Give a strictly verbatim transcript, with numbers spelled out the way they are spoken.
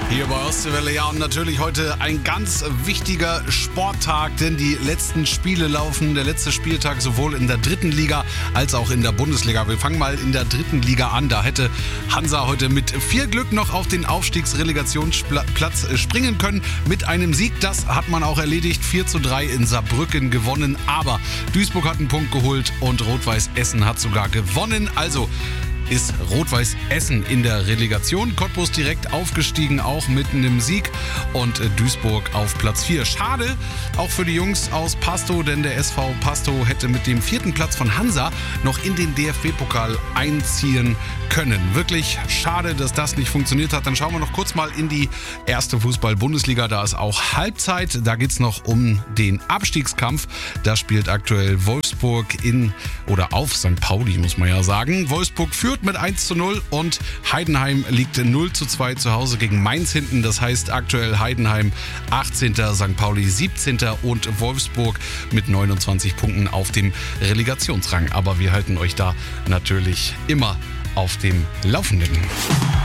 Hier bei Ostseewelle, ja, und natürlich heute ein ganz wichtiger Sporttag, denn die letzten Spiele laufen, der letzte Spieltag sowohl in der dritten Liga als auch in der Bundesliga. Wir fangen mal in der dritten Liga an, da hätte Hansa heute mit viel Glück noch auf den Aufstiegsrelegationsplatz springen können mit einem Sieg. Das hat man auch erledigt, vier zu drei in Saarbrücken gewonnen, aber Duisburg hat einen Punkt geholt und Rot-Weiß Essen hat sogar gewonnen, also ist Rot-Weiß Essen in der Relegation. Cottbus direkt aufgestiegen, auch mit einem Sieg. Und Duisburg auf Platz vier. Schade, auch für die Jungs aus Pastow, denn der S V Pastow hätte mit dem vierten Platz von Hansa noch in den D F B-Pokal einziehen können. Wirklich schade, dass das nicht funktioniert hat. Dann schauen wir noch kurz mal in die erste Fußball-Bundesliga. Da ist auch Halbzeit. Da geht es noch um den Abstiegskampf. Da spielt aktuell Wolfsburg in oder auf Sankt Pauli, muss man ja sagen. Wolfsburg führt mit eins zu null und Heidenheim liegt null zu zwei zu Hause gegen Mainz hinten. Das heißt aktuell Heidenheim achtzehnter, Sankt Pauli siebzehnter und Wolfsburg mit neunundzwanzig Punkten auf dem Relegationsrang. Aber wir halten euch da natürlich immer auf dem Laufenden.